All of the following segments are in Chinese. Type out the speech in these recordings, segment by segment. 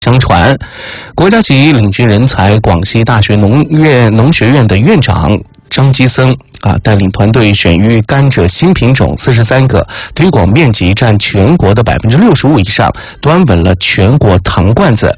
相传，国家级领军人才广西大学农学院的院长张基森带领团队选育甘蔗新品种43个，推广面积占全国的65%以上，端稳了全国糖罐子。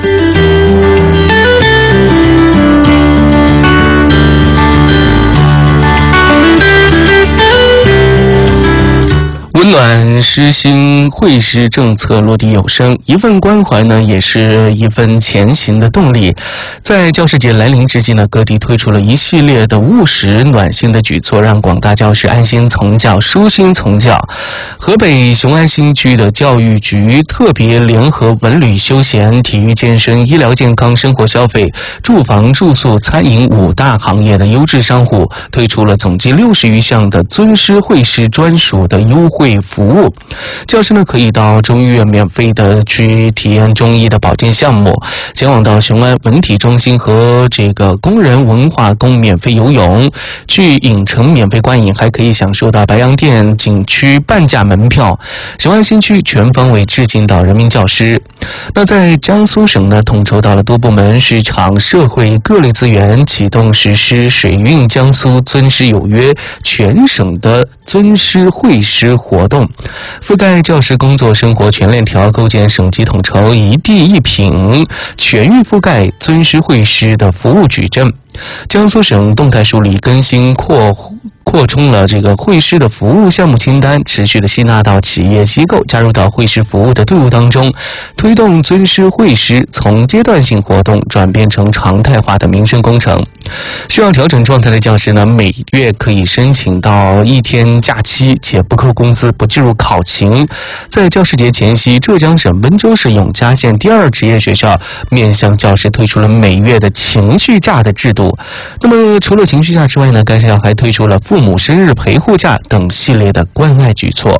温暖诗心，惠施政策落地有声，一份关怀呢，也是一份前行的动力。在教师节来临之际呢，各地推出了一系列的务实暖心的举措，让广大教师安心从教、舒心从教。河北雄安新区的教育局特别联合文旅休闲、体育健身、医疗健康、生活消费、住房住宿、餐饮5大行业的优质商户，推出了总计60余项的尊师惠施专属的优惠服务。教师呢可以到中医院免费的去体验中医的保健项目，前往到雄安文体中心和这个工人文化宫免费游泳，去影城免费观影，还可以享受到白洋淀景区半价门票。雄安新区全方位致敬到人民教师。那在江苏省呢，统筹到了多部门、市场、社会各类资源，启动实施水运江苏尊师有约全省的尊师惠施活动，覆盖教师工作生活全链条，构建省级统筹一地一品，全域覆盖尊师惠施的服务矩阵。江苏省动态梳理更新扩充了这个惠施的服务项目清单，持续的吸纳到企业机构加入到惠施服务的队伍当中，推动尊师惠施从阶段性活动转变成常态化的民生工程。需要调整状态的教师呢，每月可以申请到1天假期，且不扣工资，不计入考勤。在教师节前夕，浙江省温州市永嘉县第2职业学校面向教师推出了每月的情绪假的制度。那么除了情绪假之外呢，该学校还推出了父母生日陪护假等系列的关爱举措。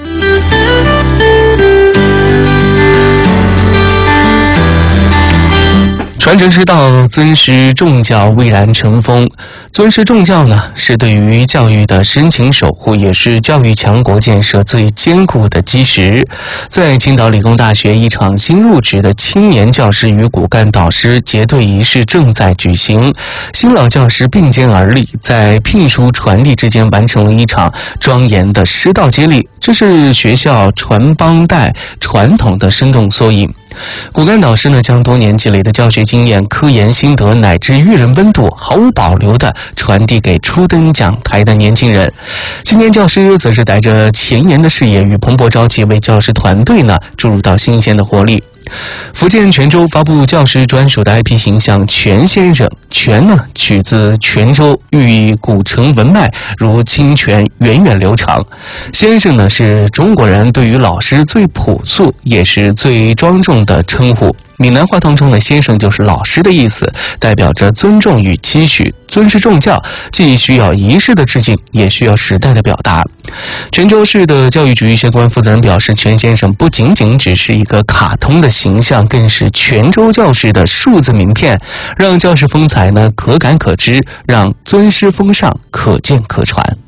传承之道，尊师重教蔚然成风。尊师重教呢，是对于教育的深情守护，也是教育强国建设最坚固的基石。在青岛理工大学，一场新入职的青年教师与骨干导师结对仪式正在举行，新老教师并肩而立，在聘书传递之间完成了一场庄严的师道接力，这是学校传帮带传统的生动缩影。骨干导师呢，将多年积累的教学经验、科研心得乃至育人温度，毫无保留地传递给初登讲台的年轻人。青年教师则是带着前沿的视野与蓬勃朝气，为教师团队呢注入到新鲜的活力。福建泉州发布教师专属的 IP 形象泉先生，泉呢取自泉州，寓古城文脉如清泉源远流长。先生呢是中国人对于老师最朴素也是最庄重的称呼。闽南话当中的先生就是老师的意思，代表着尊重与期许。尊师重教既需要仪式的致敬，也需要时代的表达。泉州市的教育局相关负责人表示，泉先生不仅仅只是一个卡通的形象，更是泉州教师的数字名片，让教师风采呢可感可知，让尊师风尚可见可传。